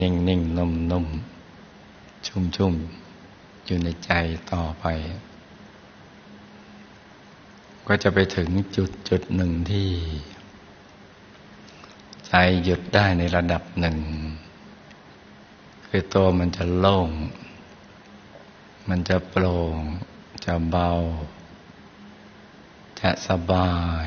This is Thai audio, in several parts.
นิ่งนิ่งนุ่มนุ่มชุ่มชุ่มอยู่ในใจต่อไปก็จะไปถึงจุดหนึ่งที่ใจหยุดได้ในระดับหนึ่งคือตัวมันจะโล่งมันจะโปร่งจะเบาจะสบาย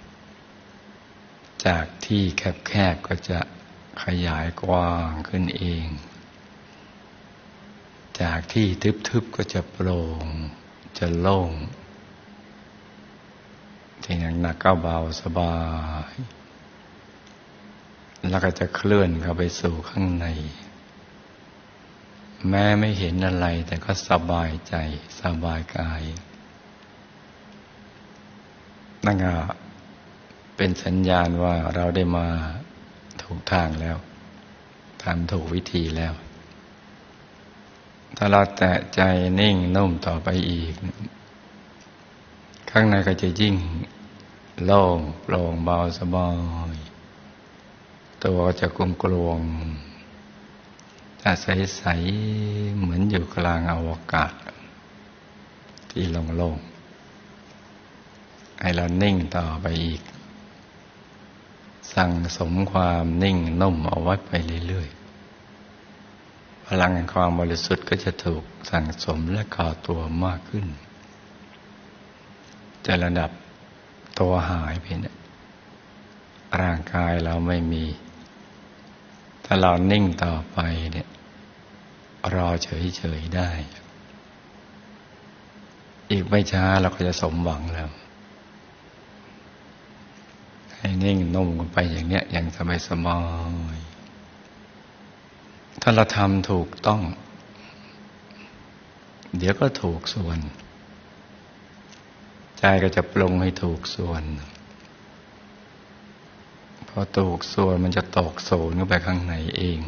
จากที่แคบๆก็จะขยายกว้างขึ้นเองจากที่ทึบๆก็จะโปร่งจะโล่งที่หนักๆก็เบาสบายแล้วก็จะเคลื่อนเข้าไปสู่ข้างในแม้ไม่เห็นอะไรแต่ก็สบายใจสบายกายนั่นก็เป็นสัญญาณว่าเราได้มาถูกทางแล้วทำถูกวิธีแล้วถ้าเราแตะใจนิ่งนุ่มต่อไปอีกข้างในก็จะยิ่งโล่งโปร่งเบาสบายตัวก็จะกลวงจะใสๆเหมือนอยู่กลางอวกาศที่โล่งๆให้เรานิ่งต่อไปอีกสั่งสมความนิ่งนุ่มเอาไว้ไปเรื่อยๆพลังแห่งความบริสุทธิ์ก็จะถูกสั่งสมและก่อตัวมากขึ้นจะระดับตัวหายไปเนี่ยร่างกายเราไม่มีถ้าเรานิ่งต่อไปเนี่ยรอเฉยๆได้อีกไม่ช้าเราก็จะสมหวังแล้วให้นิ่งนุ่มกันไปอย่างเนี้ยอย่างสบายๆถ้าเราทำถูกต้องเดี๋ยวก็ถูกส่วนใจก็จะปรุงให้ถูกส่วนพอถูกส่วนมันจะตกศูนย์เข้าไปข้างในเอง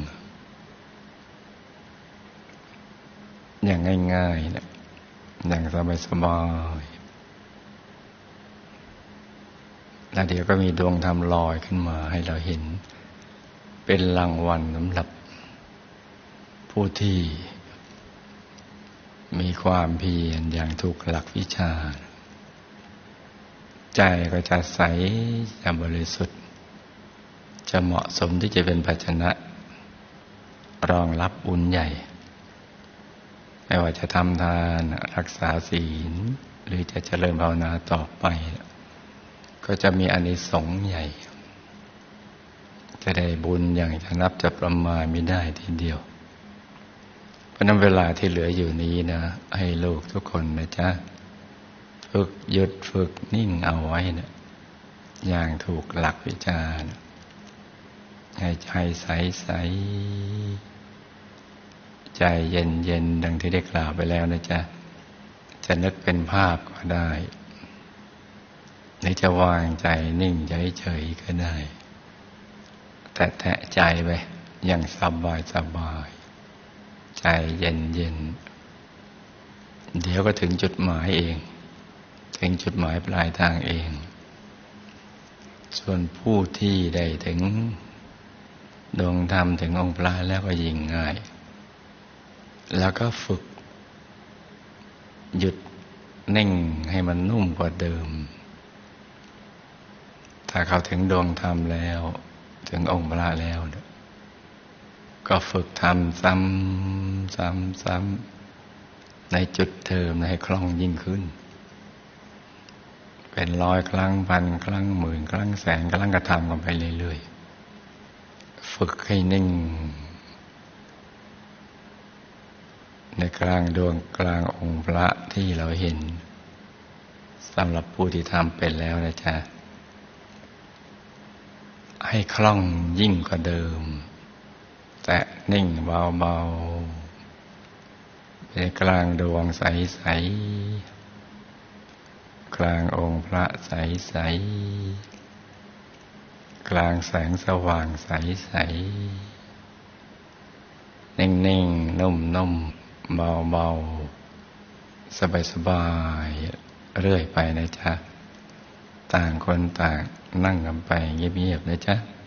อย่างง่ายๆเนี่ยอย่างสบายๆแล้วเดี๋ยวก็มีดวงธรรมลอยขึ้นมาให้เราเห็นเป็นรางวัลสำหรับผู้ที่มีความเพียรอย่างถูกหลักวิชาใจก็จะใสจะบริสุทธิ์จะเหมาะสมที่จะเป็นภาชนะรองรับบุญใหญ่ไม่ว่าจะทำทานรักษาศีลหรือจะเจริญภาวนาต่อไปก็จะมีอานิสงส์ใหญ่จะได้บุญอย่างจะนับจะประมาณไม่ได้ทีเดียวเพราะนั้นเวลาที่เหลืออยู่นี้นะให้ลูกทุกคนนะจ๊ะฝึกหยุดฝึกนิ่งเอาไว้นะอย่างถูกหลักวิชานะให้ใจใสๆใจเย็นๆดังที่ได้กล่าวไปแล้วนะจ๊ะจะนึกเป็นภาพก็ได้หรือจะวางใจนิ่งเฉยๆก็ได้แต่แตะใจไปอย่างสบายใจเย็นๆเดี๋ยวก็ถึงจุดหมายเองถึงจุดหมายปลายทางเองส่วนผู้ที่ได้ถึงดวงธรรมถึงองค์พระแล้วก็ยิ่งง่ายแล้วก็ฝึกหยุดนิ่งให้มันนุ่มกว่าเดิมถ้าเขาถึงดวงธรรมแล้วถึงองค์พระแล้วก็ฝึกทำซ้ำในจุดเดิมให้คล่องยิ่งขึ้นเป็น100 ครั้งพันครั้งหมื่นครั้งแสนครั้งก็ทำกันไปเรื่อยๆฝึกให้นิ่งในกลางดวงกลางองค์พระที่เราเห็นสำหรับผู้ที่ทำเป็นแล้วนะจ๊ะให้คล่องยิ่งกว่าเดิมแต่นิ่งเบาๆในกลางดวงใสๆกลางองค์พระใสๆกลางแสงสว่างใสๆนิ่งๆนุ่มๆเบาๆสบายๆเรื่อยไปนะจ๊ะต่างคนต่างนั่งกันไปเงียบๆนะจ๊ะ